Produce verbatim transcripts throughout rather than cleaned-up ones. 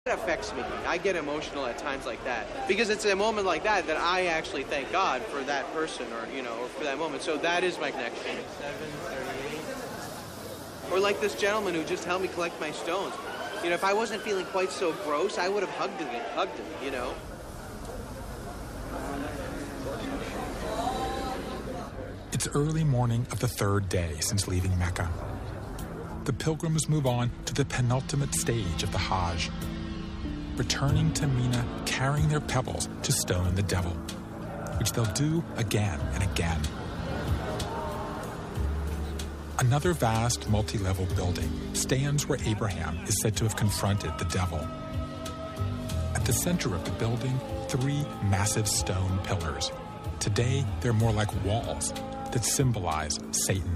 It affects me. I get emotional at times like that because it's a moment like that that I actually thank God for that person or, you know, or for that moment. So that is my connection. seven thirty-eight. Or like this gentleman who just helped me collect my stones. You know, if I wasn't feeling quite so gross, I would have hugged him, hugged him, you know. It's early morning of the third day since leaving Mecca. The pilgrims move on to the penultimate stage of the Hajj, returning to Mina carrying their pebbles to stone the devil, which they'll do again and again. Another vast multi-level building stands where Abraham is said to have confronted the devil. At the center of the building, three massive stone pillars. Today, they're more like walls that symbolize Satan.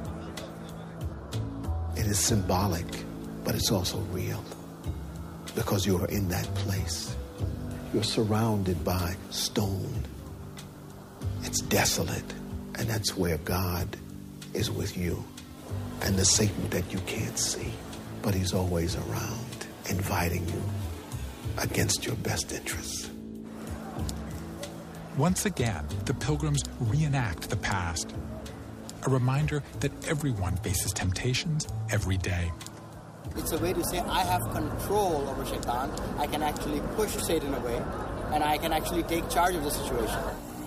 It is symbolic, but it's also real, because you are in that place. You're surrounded by stone. It's desolate, and that's where God is with you. And the Satan that you can't see, but he's always around, inviting you against your best interests. Once again, the pilgrims reenact the past, a reminder that everyone faces temptations every day. It's a way to say I have control over Shaitan. I can actually push Satan away, and I can actually take charge of the situation.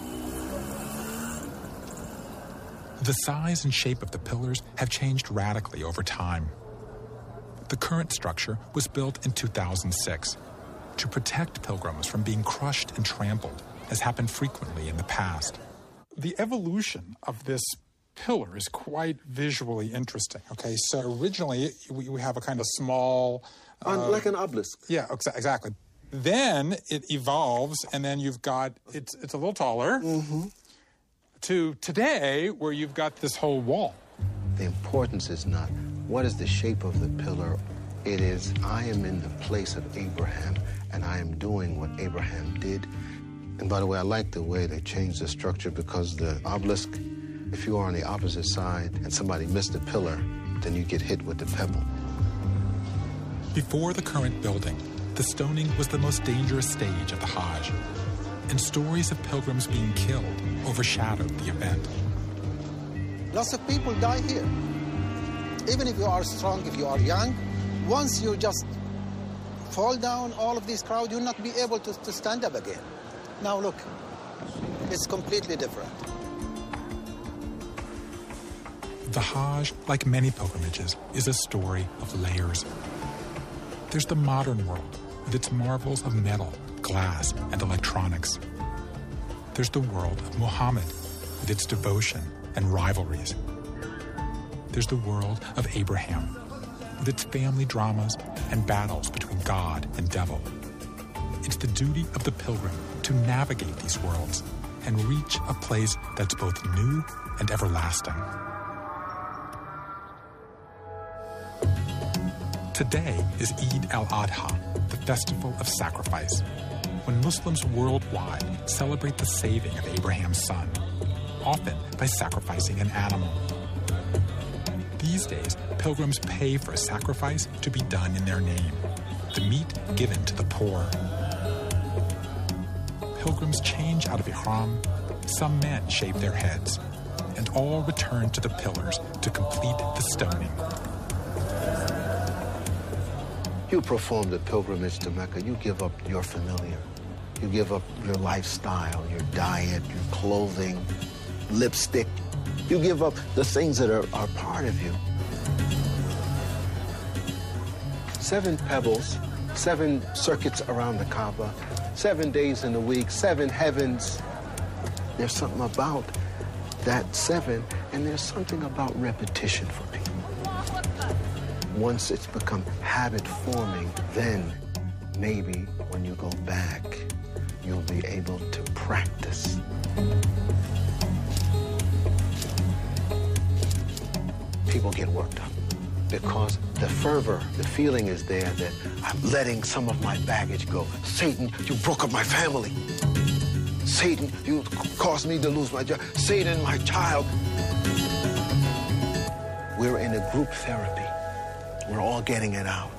The size and shape of the pillars have changed radically over time. The current structure was built in two thousand six to protect pilgrims from being crushed and trampled, as happened frequently in the past. The evolution of this pillar is quite visually interesting. Okay, so originally we, we have a kind of small... Uh, like an obelisk. Yeah, exa- exactly. Then it evolves, and then you've got, it's, it's a little taller, mm-hmm. to today where you've got this whole wall. The importance is not what is the shape of the pillar. It is I am in the place of Abraham, and I am doing what Abraham did. And by the way, I like the way they changed the structure, because the obelisk, if you are on the opposite side and somebody missed a pillar, then you get hit with the pebble. Before the current building, the stoning was the most dangerous stage of the Hajj, and stories of pilgrims being killed overshadowed the event. Lots of people die here. Even if you are strong, if you are young, once you just fall down, all of this crowd, you'll not be able to, to stand up again. Now look, it's completely different. The Hajj, like many pilgrimages, is a story of layers. There's the modern world, with its marvels of metal, glass, and electronics. There's the world of Muhammad, with its devotion and rivalries. There's the world of Abraham, with its family dramas and battles between God and devil. It's the duty of the pilgrim to navigate these worlds and reach a place that's both new and everlasting. Today is Eid al-Adha, the festival of sacrifice, when Muslims worldwide celebrate the saving of Abraham's son, often by sacrificing an animal. These days, pilgrims pay for a sacrifice to be done in their name, the meat given to the poor. Pilgrims change out of ihram, some men shave their heads, and all return to the pillars to complete the stoning. You perform the pilgrimage to Mecca, you give up your familiar. You give up your lifestyle, your diet, your clothing, lipstick. You give up the things that are, are part of you. Seven pebbles, seven circuits around the Kaaba, seven days in a week, seven heavens. There's something about that seven, and there's something about repetition for people. Once it's become habit-forming, then maybe when you go back, you'll be able to practice. People get worked up because the fervor, the feeling is there that I'm letting some of my baggage go. Satan, you broke up my family. Satan, you caused me to lose my job. Satan, my child. We're in a group therapy. We're all getting it out.